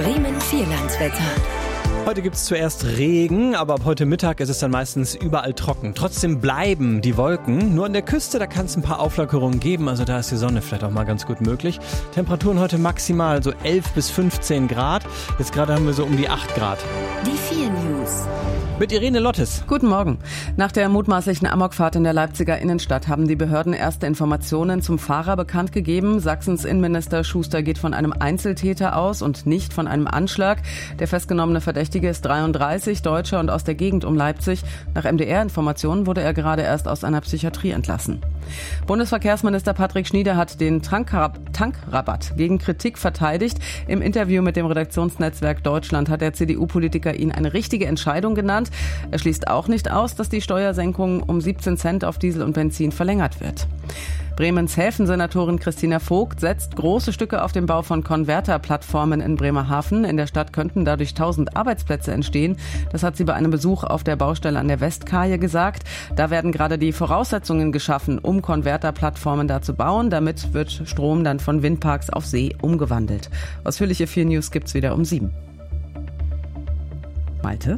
Bremen Vierlandswetter. Heute gibt es zuerst Regen, aber ab heute Mittag ist es dann meistens überall trocken. Trotzdem bleiben die Wolken. Nur an der Küste, da kann es ein paar Auflockerungen geben. Also da ist die Sonne vielleicht auch mal ganz gut möglich. Temperaturen heute maximal so 11 bis 15 Grad. Jetzt gerade haben wir so um die 8 Grad. Die 4 News. Mit Irene Lottes. Guten Morgen. Nach der mutmaßlichen Amokfahrt in der Leipziger Innenstadt haben die Behörden erste Informationen zum Fahrer bekannt gegeben. Sachsens Innenminister Schuster geht von einem Einzeltäter aus und nicht von einem Anschlag. Der festgenommene Verdächtige ist 33, Deutscher und aus der Gegend um Leipzig. Nach MDR-Informationen wurde er gerade erst aus einer Psychiatrie entlassen. Bundesverkehrsminister Patrick Schnieder hat den Tankrabatt gegen Kritik verteidigt. Im Interview mit dem Redaktionsnetzwerk Deutschland hat der CDU-Politiker ihn eine richtige Entscheidung genannt. Er schließt auch nicht aus, dass die Steuersenkung um 17 Cent auf Diesel und Benzin verlängert wird. Bremens Häfensenatorin Christina Vogt setzt große Stücke auf den Bau von Konverterplattformen in Bremerhaven. In der Stadt könnten dadurch 1000 Arbeitsplätze entstehen. Das hat sie bei einem Besuch auf der Baustelle an der Westkaje gesagt. Da werden gerade die Voraussetzungen geschaffen, um Konverterplattformen da zu bauen. Damit wird Strom dann von Windparks auf See umgewandelt. Ausführliche 4 News gibt's wieder um 7. Malte?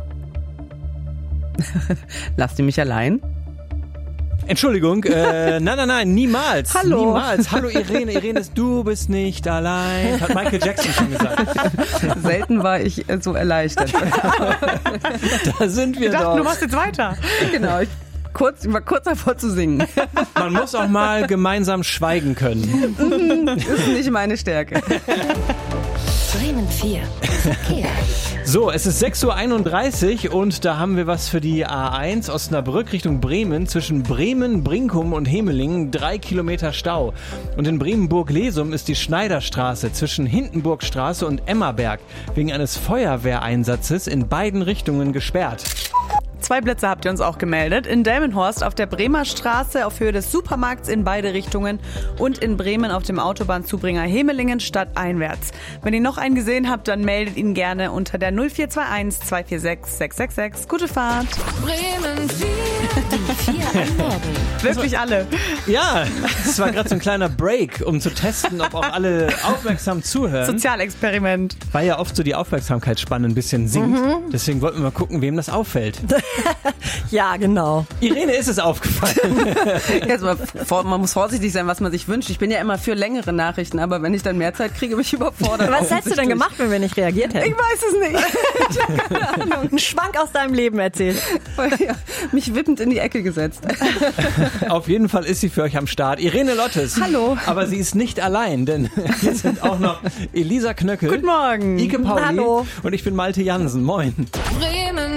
Lasst ihr mich allein? Entschuldigung, nein, niemals. Hallo. Niemals. Hallo Irene. Irene, du bist nicht allein. Hat Michael Jackson schon gesagt. Selten war ich so erleichtert. Da sind wir doch. Du machst jetzt weiter. Genau, ich war kurz davor zu singen. Man muss auch mal gemeinsam schweigen können. Ist nicht meine Stärke. Bremen 4. Verkehr. So, es ist 6.31 Uhr und da haben wir was für die A1 Osnabrück Richtung Bremen. Zwischen Bremen, Brinkum und Hemelingen 3 Kilometer Stau. Und in Bremen-Burg-Lesum ist die Schneiderstraße zwischen Hindenburgstraße und Emmerberg wegen eines Feuerwehreinsatzes in beiden Richtungen gesperrt. 2 Blitze habt ihr uns auch gemeldet. In Delmenhorst auf der Bremer Straße auf Höhe des Supermarkts in beide Richtungen und in Bremen auf dem Autobahnzubringer Hemelingen stadteinwärts. Wenn ihr noch einen gesehen habt, dann meldet ihn gerne unter der 0421 246 666. Gute Fahrt. Bremen 4. Die 4 am Morgen. Wirklich alle. Ja, das war gerade so ein kleiner Break, um zu testen, ob auch alle aufmerksam zuhören. Sozialexperiment. Weil ja oft so die Aufmerksamkeitsspanne ein bisschen sinkt. Deswegen wollten wir mal gucken, wem das auffällt. Ja, genau. Irene, ist es aufgefallen? Man muss vorsichtig sein, was man sich wünscht. Ich bin ja immer für längere Nachrichten, aber wenn ich dann mehr Zeit kriege, bin ich überfordert. Was hättest du denn gemacht, wenn wir nicht reagiert hätten? Ich weiß es nicht. Ich habe keine Ahnung. Einen Schwank aus deinem Leben erzählt. Ja, mich wippend in die Ecke gesetzt. Auf jeden Fall ist sie für euch am Start. Irene Lottes. Hallo. Aber sie ist nicht allein, denn hier sind auch noch Elisa Knöckel. Guten Morgen. Ike Pauli. Hallo. Und ich bin Malte Jansen. Moin. Bremen